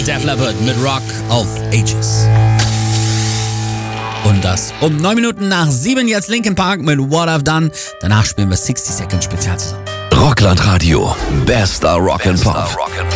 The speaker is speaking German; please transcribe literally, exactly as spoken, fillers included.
Def Leppard mit Rock of Ages. Und das um neun Minuten nach sieben jetzt Linkin Park mit What I've Done. Danach spielen wir sixty Second Spezial zusammen. Rockland Radio, bester Rock and Pop.